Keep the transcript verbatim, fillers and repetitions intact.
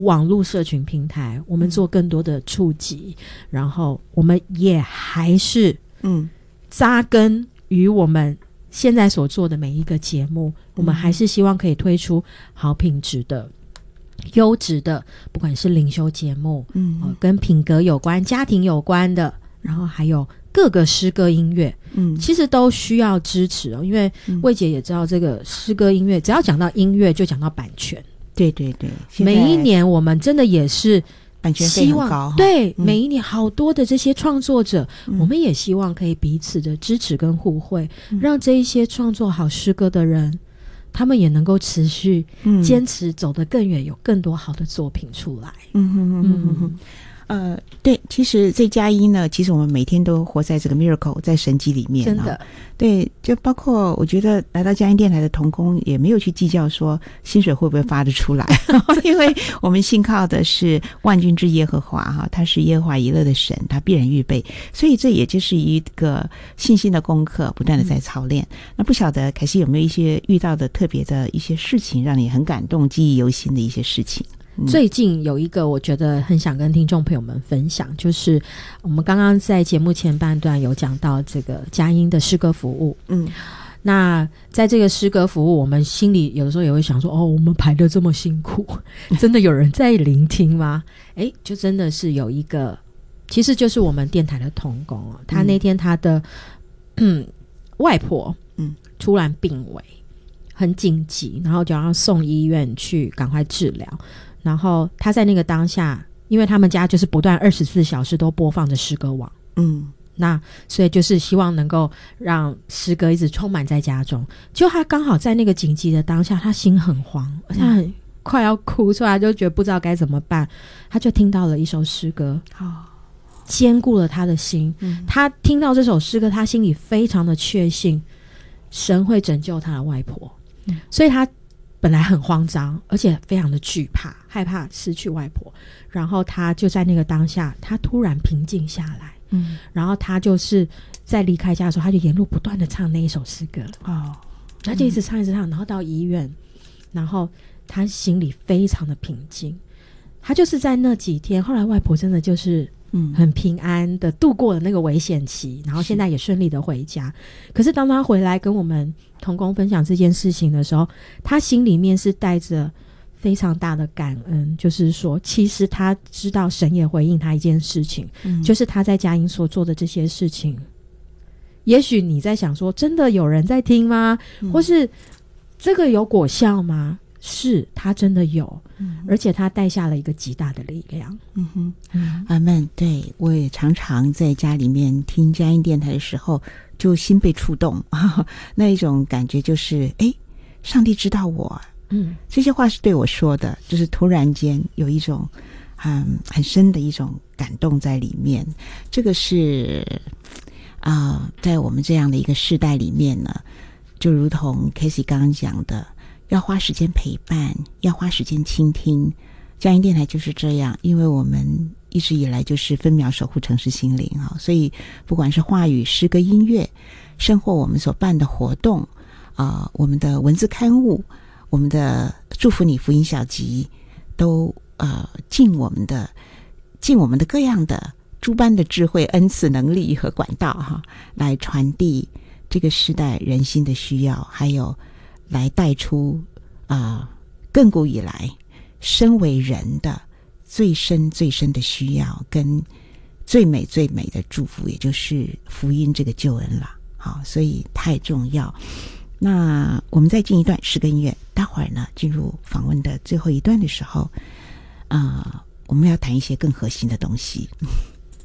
网络社群平台，我们做更多的触及，然后我们也还是嗯扎根于我们现在所做的每一个节目，我们还是希望可以推出好品质的优质的，不管是灵修节目，嗯、呃，跟品格有关、家庭有关的，然后还有各个诗歌音乐，嗯，其实都需要支持哦。因为魏姐也知道，这个诗歌音乐，只要讲到音乐，就讲到版权。 对对对， 每一年我们真的也是版权费很高， 对、嗯，每一年好多的这些创作者、嗯，我们也希望可以彼此的支持跟互惠，嗯、让这一些创作好诗歌的人。他们也能够持续坚持走得更远、嗯、有更多好的作品出来。 嗯哼哼哼哼，呃，对，其实这佳音呢，其实我们每天都活在这个 miracle 在神迹里面、哦、真的。对，就包括我觉得来到佳音电台的同工也没有去计较说薪水会不会发得出来因为我们信靠的是万军之耶和华哈，他是耶和华以勒的神，他必然预备，所以这也就是一个信心的功课，不断的在操练、嗯、那不晓得凯西有没有一些遇到的特别的一些事情让你很感动记忆犹新的一些事情？ 最近有一个我觉得很想跟听众朋友们分享，就是我们刚刚在节目前半段有讲到这个佳音的诗歌服务。嗯，那在这个诗歌服务，我们心里有的时候也会想说，哦，我们排得这么辛苦，真的有人在聆听吗？诶，就真的是有一个，其实就是我们电台的同工哦，他那天他的嗯外婆嗯突然病危，很紧急，然后就要送医院去赶快治疗。然后他在那个当下，因为他们家就是不断二十四小时都播放着诗歌网，嗯，那所以就是希望能够让诗歌一直充满在家中。就他刚好在那个紧急的当下，他心很慌，而且很快要哭出来，就觉得不知道该怎么办。他就听到了一首诗歌，哦，坚固了他的心。嗯，他听到这首诗歌，他心里非常的确信，神会拯救他的外婆。嗯，所以他本来很慌张，而且非常的惧怕，害怕失去外婆。然后他就在那个当下，他突然平静下来。嗯，然后他就是在离开家的时候，他就沿路不断的唱那一首诗歌。哦，他就一直唱一直唱，然后到医院，然后他心里非常的平静。他就是在那几天，后来外婆真的就是嗯很平安的度过了那个危险期，然后现在也顺利的回家。可是当他回来跟我们同工分享这件事情的时候，他心里面是带着非常大的感恩，就是说其实他知道神也回应他一件事情，嗯，就是他在佳音所做的这些事情，也许你在想说真的有人在听吗？嗯，或是这个有果效吗？是，他真的有，嗯，而且他带下了一个极大的力量。 嗯哼，嗯，阿们。对，我也常常在家里面听佳音电台的时候，就心被触动，啊，那一种感觉就是，哎，上帝知道我，嗯，这些话是对我说的，就是突然间有一种嗯很深的一种感动在里面。这个是啊，呃，在我们这样的一个世代里面呢，就如同 Casey 刚刚讲的，要花时间陪伴，要花时间倾听。佳音电台就是这样，因为我们一直以来就是分秒守护城市心灵啊，所以不管是话语、诗歌、音乐，甚或我们所办的活动啊，呃，我们的文字刊物，我们的祝福你福音小集，都呃尽我们的尽我们的各样的诸般的智慧、恩赐、能力和管道哈，来传递这个时代人心的需要，还有来带出啊，呃，亘古以来身为人的最深最深的需要，跟最美最美的祝福，也就是福音这个救恩了。好，所以太重要。那我们再进一段诗歌音乐，待会儿呢进入访问的最后一段的时候，啊，呃，我们要谈一些更核心的东西。